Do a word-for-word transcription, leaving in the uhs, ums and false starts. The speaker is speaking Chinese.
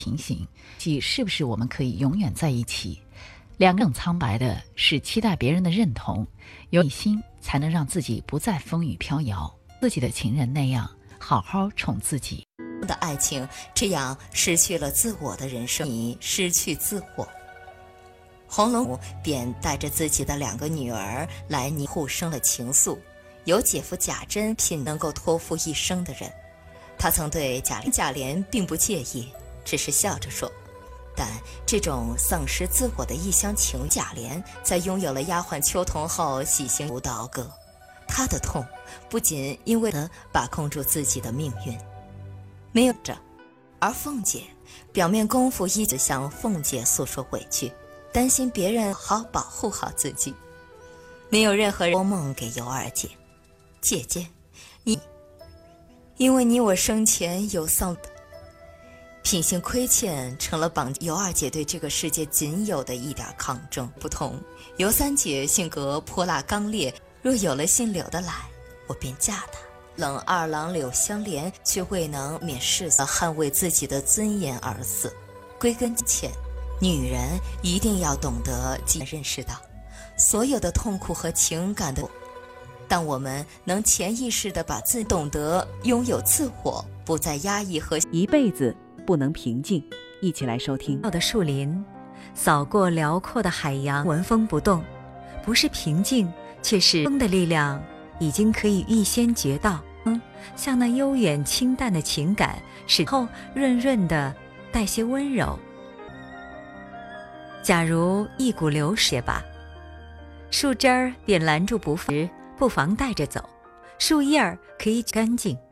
平行，即是不是我们可以永远在一起。两个更苍白的是期待别人的认同，有一心才能让自己不再风雨飘摇，自己的情人那样好好宠自己。 的爱情这样失去了自我的人生，你失去自我。红楼梦便带着自己的两个女儿来你互生了情愫，有姐夫贾珍品能够托付一生的人。他曾对贾贾琏并不介意，只是笑着说，但这种丧失自我的一厢情，贾琏在拥有了丫鬟秋桐后喜形如刀割。他的痛不仅因为他把控住自己的命运，没有着，而凤姐表面功夫一直向凤姐诉说委屈，担心别人好保护好自己，没有任何人托梦给尤二姐，姐姐，你因为你我生前有丧的品行亏欠，成了绑尤二姐对这个世界仅有的一点抗争不同。尤三姐性格泼辣刚烈，若有了姓柳的来，我便嫁她。冷二郎柳香莲却未能免世俗捍卫自己的尊严而死。归根结底，女人一定要懂得认识到所有的痛苦和情感的，当我们能潜意识地把自懂得拥有自我，不再压抑和一辈子不能平静。一起来收听。 的树林扫过辽阔的海洋，纹风不动，不是平静，却是风的力量已经可以预先觉到，嗯，像那悠远清淡的情感，使后润润的带些温柔。假如一股流水吧，树枝儿便拦住不放，不妨带着走，树叶儿可以干净。